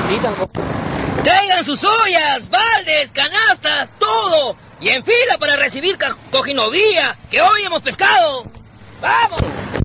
Traigan sus ollas, baldes, canastas, todo. Y en fila para recibir cojinovía, que hoy hemos pescado. ¡Vamos!